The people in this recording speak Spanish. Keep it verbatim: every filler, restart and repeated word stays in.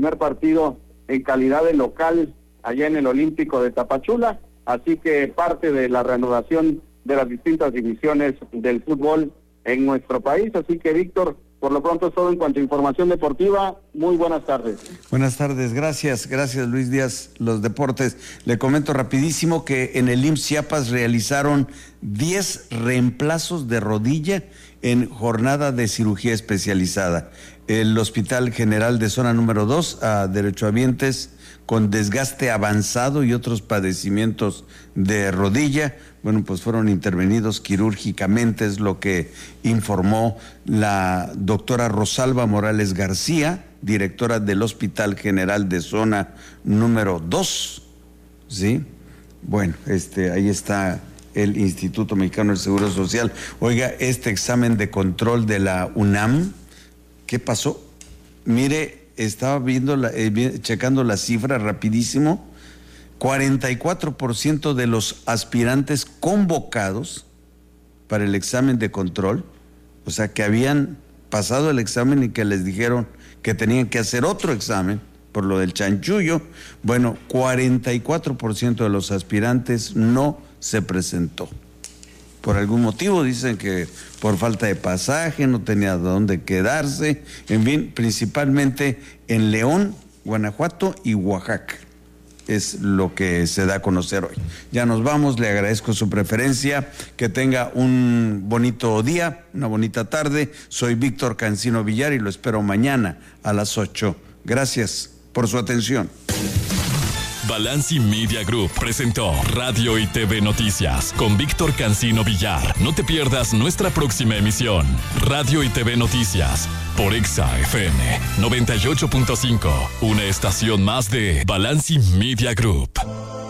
primer partido en calidad de local allá en el Olímpico de Tapachula, así que parte de la reanudación de las distintas divisiones del fútbol en nuestro país. Así que, Víctor, por lo pronto es todo en cuanto a información deportiva. Muy buenas tardes. Buenas tardes, gracias, gracias Luis Díaz, los deportes. Le comento rapidísimo que en el I M S S Chiapas realizaron diez reemplazos de rodilla en jornada de cirugía especializada. El Hospital General de Zona número dos, a derechohabientes con desgaste avanzado y otros padecimientos de rodilla, bueno, pues fueron intervenidos quirúrgicamente, es lo que informó la doctora Rosalba Morales García, directora del Hospital General de Zona número dos, ¿sí? Bueno, este, ahí está el Instituto Mexicano del Seguro Social. Oiga, este examen de control de la UNAM, ¿qué pasó? Mire, estaba viendo, la, eh, checando la cifra rapidísimo, cuarenta y cuatro por ciento de los aspirantes convocados para el examen de control, o sea, que habían pasado el examen y que les dijeron que tenían que hacer otro examen por lo del chanchullo, bueno, cuarenta y cuatro por ciento de los aspirantes no se presentó. Por algún motivo dicen que por falta de pasaje, no tenía dónde quedarse, en fin, principalmente en León, Guanajuato y Oaxaca. Es lo que se da a conocer hoy. Ya nos vamos, le agradezco su preferencia, que tenga un bonito día, una bonita tarde. Soy Víctor Cancino Villar y lo espero mañana a las ocho. Gracias por su atención. Balanci Media Group presentó Radio y T V Noticias con Víctor Cancino Villar. No te pierdas nuestra próxima emisión. Radio y T V Noticias por Exa F M noventa y ocho punto cinco, una estación más de Balanci Media Group.